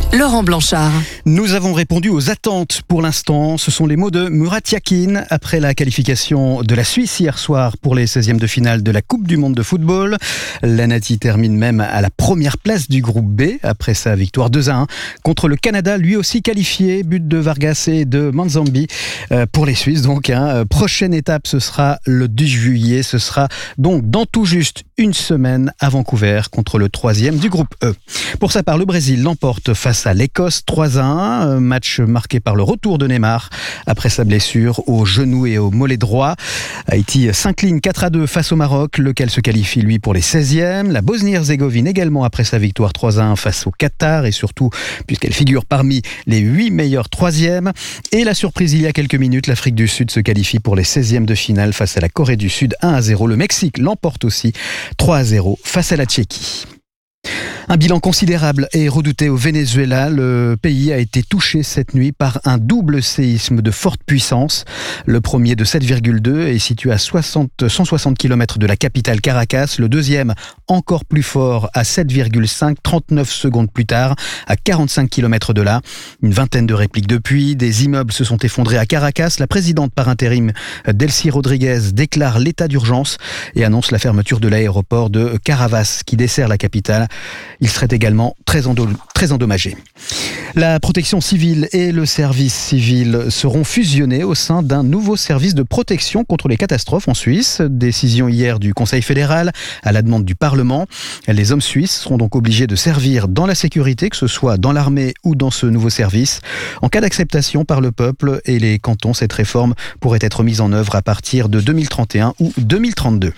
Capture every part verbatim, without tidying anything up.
Laurent Blanchard. Nous avons répondu aux attentes pour l'instant. Ce sont les mots de Murat Yakin après la qualification de la Suisse hier soir pour les seizièmes de finale de la Coupe du Monde de football. L'Anati termine même à la première place du groupe B après sa victoire deux à un contre le Canada, lui aussi qualifié. But de Vargas et de Manzambi pour les Suisses. Donc, hein. Prochaine étape, ce sera le dix juillet. Ce sera donc dans tout juste une semaine à Vancouver contre le troisième du groupe E. Pour sa part, le Brésil l'emporte face à l'Écosse trois à un, match marqué par le retour de Neymar après sa blessure au genou et au mollet droit. Haïti s'incline quatre à deux face au Maroc, lequel se qualifie lui pour les seizièmes. La Bosnie-Herzégovine également après sa victoire trois à un face au Qatar et surtout puisqu'elle figure parmi les huit meilleurs troisièmes. Et la surprise il y a quelques minutes, l'Afrique du Sud se qualifie pour les seizièmes de finale face à la Corée du Sud un à zéro. Le Mexique l'emporte aussi trois à zéro face à la Tchéquie. Un bilan considérable est redouté au Venezuela. Le pays a été touché cette nuit par un double séisme de forte puissance. Le premier de sept virgule deux est situé à soixante, cent soixante kilomètres de la capitale Caracas. Le deuxième, encore plus fort, à sept virgule cinq, trente-neuf secondes plus tard, à quarante-cinq kilomètres de là. Une vingtaine de répliques depuis. Des immeubles se sont effondrés à Caracas. La présidente par intérim, Delcy Rodriguez, déclare l'état d'urgence et annonce la fermeture de l'aéroport de Caravas qui dessert la capitale. Il serait également très, endo- très endommagé. La protection civile et le service civil seront fusionnés au sein d'un nouveau service de protection contre les catastrophes en Suisse. Décision hier du Conseil fédéral à la demande du Parlement. Les hommes suisses seront donc obligés de servir dans la sécurité, que ce soit dans l'armée ou dans ce nouveau service. En cas d'acceptation par le peuple et les cantons, cette réforme pourrait être mise en œuvre à partir de deux mille trente et un ou deux mille trente-deux.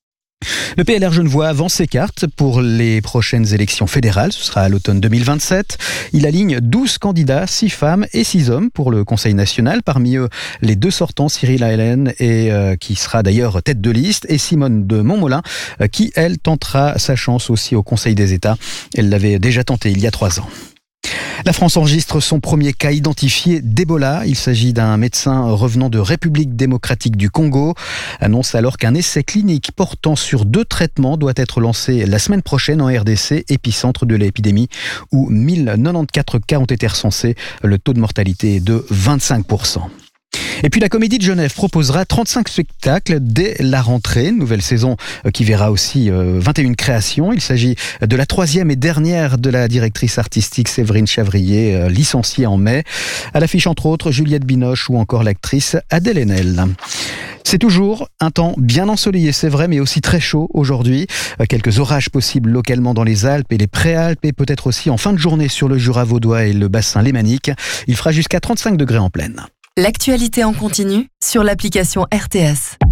Le P L R genevois avance ses cartes pour les prochaines élections fédérales. Ce sera à l'automne deux mille vingt-sept. Il aligne douze candidats, six femmes et six hommes pour le Conseil national. Parmi eux, les deux sortants, Cyril Hahlen, et, euh, qui sera d'ailleurs tête de liste, et Simone de Montmolin, euh, qui, elle, tentera sa chance aussi au Conseil des États. Elle l'avait déjà tenté il y a trois ans. La France enregistre son premier cas identifié d'Ebola. Il s'agit d'un médecin revenant de République démocratique du Congo. Annonce alors qu'un essai clinique portant sur deux traitements doit être lancé la semaine prochaine en R D C, épicentre de l'épidémie, où mille quatre-vingt-quatorze cas ont été recensés. Le taux de mortalité est de vingt-cinq pour cent. Et puis la Comédie de Genève proposera trente-cinq spectacles dès la rentrée. Une nouvelle saison qui verra aussi vingt et une créations. Il s'agit de la troisième et dernière de la directrice artistique Séverine Chavrier, licenciée en mai. À l'affiche entre autres Juliette Binoche ou encore l'actrice Adèle Haenel. C'est toujours un temps bien ensoleillé, c'est vrai, mais aussi très chaud aujourd'hui. Quelques orages possibles localement dans les Alpes et les Préalpes et peut-être aussi en fin de journée sur le Jura vaudois et le bassin lémanique. Il fera jusqu'à trente-cinq degrés en plaine. L'actualité en continu sur l'application R T S.